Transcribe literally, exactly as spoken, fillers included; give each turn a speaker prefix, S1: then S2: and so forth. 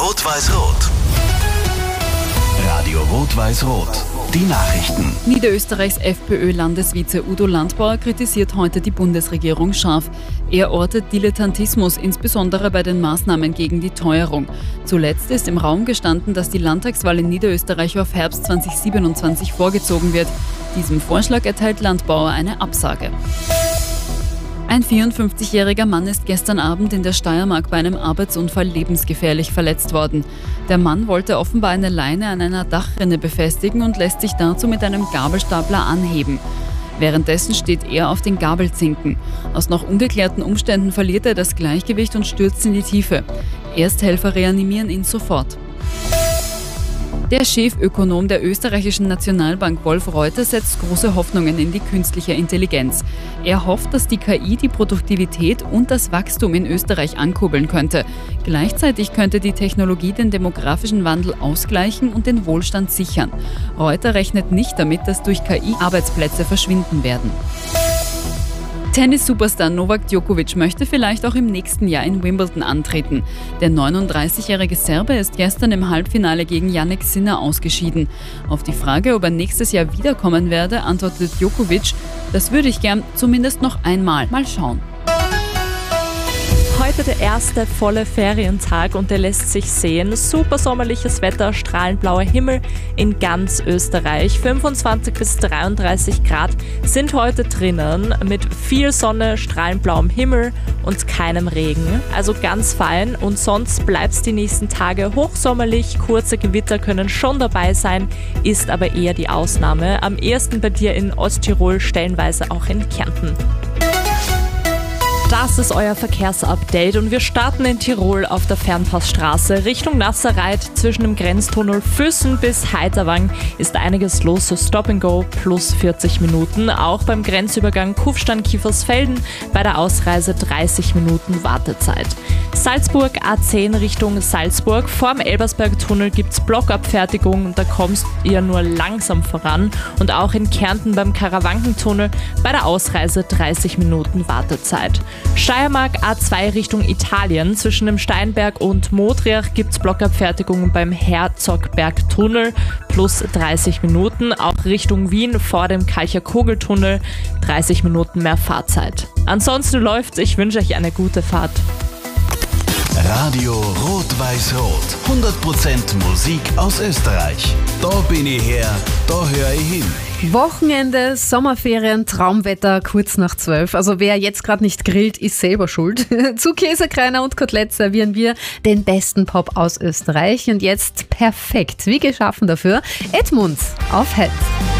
S1: Rot-Weiß-Rot. Radio Rot-Weiß-Rot. Die Nachrichten.
S2: Niederösterreichs FPÖ-Landesvize Udo Landbauer kritisiert heute die Bundesregierung scharf. Er ortet Dilettantismus, insbesondere bei den Maßnahmen gegen die Teuerung. Zuletzt ist im Raum gestanden, dass die Landtagswahl in Niederösterreich auf Herbst zweitausendsiebenundzwanzig vorgezogen wird. Diesem Vorschlag erteilt Landbauer eine Absage. Ein vierundfünfzigjähriger Mann ist gestern Abend in der Steiermark bei einem Arbeitsunfall lebensgefährlich verletzt worden. Der Mann wollte offenbar eine Leine an einer Dachrinne befestigen und lässt sich dazu mit einem Gabelstapler anheben. Währenddessen steht er auf den Gabelzinken. Aus noch ungeklärten Umständen verliert er das Gleichgewicht und stürzt in die Tiefe. Ersthelfer reanimieren ihn sofort. Der Chefökonom der österreichischen Nationalbank Wolf Reuter setzt große Hoffnungen in die künstliche Intelligenz. Er hofft, dass die K I die Produktivität und das Wachstum in Österreich ankurbeln könnte. Gleichzeitig könnte die Technologie den demografischen Wandel ausgleichen und den Wohlstand sichern. Reuter rechnet nicht damit, dass durch K I Arbeitsplätze verschwinden werden. Tennis-Superstar Novak Djokovic möchte vielleicht auch im nächsten Jahr in Wimbledon antreten. Der neununddreißigjährige Serbe ist gestern im Halbfinale gegen Jannik Sinner ausgeschieden. Auf die Frage, ob er nächstes Jahr wiederkommen werde, antwortet Djokovic: Das würde ich gern zumindest noch einmal. Mal schauen.
S3: Heute der erste volle Ferientag und der lässt sich sehen. Super sommerliches Wetter, strahlend blauer Himmel in ganz Österreich. fünfundzwanzig bis dreiunddreißig Grad sind heute drinnen mit viel Sonne, strahlend blauem Himmel und keinem Regen. Also ganz fein und sonst bleibt es die nächsten Tage hochsommerlich. Kurze Gewitter können schon dabei sein, ist aber eher die Ausnahme. Am ehesten bei dir in Osttirol, stellenweise auch in Kärnten. Das ist euer Verkehrsupdate und wir starten in Tirol auf der Fernpassstraße Richtung Nasserreit. Zwischen dem Grenztunnel Füssen bis Heiterwang ist einiges los, so Stop and Go plus vierzig Minuten. Auch beim Grenzübergang Kufstein-Kiefersfelden bei der Ausreise dreißig Minuten Wartezeit. Salzburg A zehn Richtung Salzburg. Vorm Elbersberg-Tunnel gibt es Blockabfertigung und da kommst ihr nur langsam voran. Und auch in Kärnten beim Karawankentunnel bei der Ausreise dreißig Minuten Wartezeit. Steiermark A zwei Richtung Italien. Zwischen dem Steinberg und Modriach gibt es Blockabfertigungen beim Herzogbergtunnel plus dreißig Minuten. Auch Richtung Wien vor dem Kalcher Kugeltunnel dreißig Minuten mehr Fahrzeit. Ansonsten läuft's. Ich wünsche euch eine gute Fahrt.
S1: Radio Rot-Weiß-Rot. hundert Prozent Musik aus Österreich. Da bin ich her, da höre ich hin.
S4: Wochenende, Sommerferien, Traumwetter, kurz nach zwölf. Also wer jetzt gerade nicht grillt, ist selber schuld. Zu Käsekreiner und Kotelett servieren wir den besten Pop aus Österreich. Und jetzt perfekt, wie geschaffen dafür, Edmunds auf Head.